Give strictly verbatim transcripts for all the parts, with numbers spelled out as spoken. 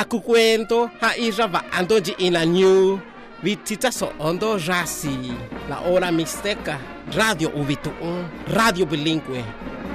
Aku cuento ha ira va ando ji ina new vitita so ondo rasi la hora mixteca radio uvitu radio bilingüe.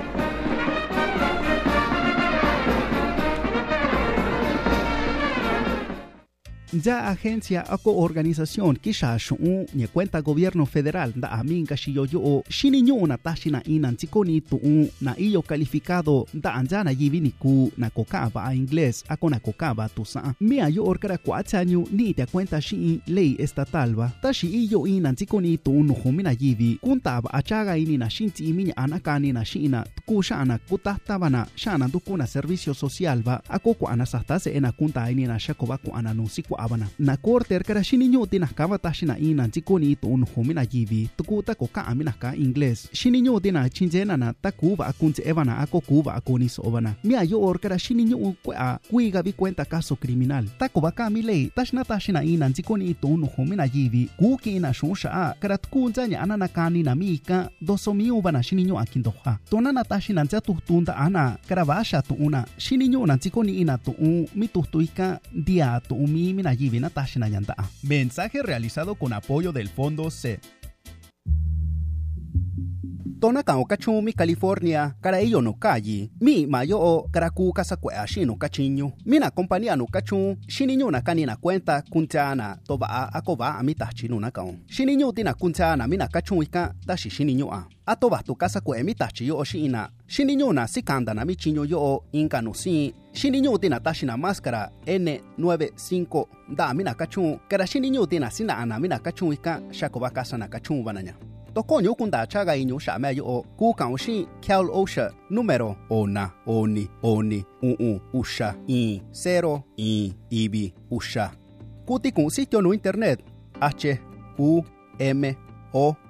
Ya agencia o organización kisha shun ni cuenta gobierno federal da aminga shiyoyo o shininyo una tashina inan tikoni tu na iyo calificado da anjana yivini ku na kokaba a inglés a kona kokaba tu sa mia yo orkara kwatsanyu ni te cuenta shi ley estatal ba tashi iyo inan tikoni tu no humina yivi kuntaba achaga ini na shinti iminya anakani na shina kushana kutahtabana shana dukuna servicio social ba akoko anasastase ena kunta ini na shakoba ku ananusiku abana na korter kara shininyo tina kava tashina ina tikoni to un homina yivi tukuta ko ka amina ka inglés shininyo tina chinjena na takuva akunte evana ako kuva akoni sobana mia yo or kara shininyo kwa kuiga vi cuenta caso criminal takuva ka milei tashna tashina ina tikoni to un homina yivi kuki na shonsha a kara tukunjanya anana kani na mika dosomi ubana shininyo akindoha tonana tashina jatu tunda ana kara vasha to una shininyo na tikoni ina to un mitustuika dia to umi Mensaje realizado con apoyo del Fondo C. Tona ka okachumi California kara iyo no kayi mi mayo o kara ku kasa kwa shino kachinyo mina compañía no kachu shininyo na kanina cuenta kuntana toba akova amita chino na kaon shininyo tina kuntana mina kachuika tashi shininyo a atoba tu kasa kwa emita chiyo oshina shininyo na sikanda na michinyo yo inka no si shininyo tina tashi na máscara N noventa y cinco da mina kachu kara shininyo tina sina ana mina kachuika shakoba kasa na kachu bananya Tokonyo kunda chaga inyo shame yo ku kaunshi Cal Osha número ona oni oni uu usha i cero i ibi usha. Kuti kun sitio no internet h u m o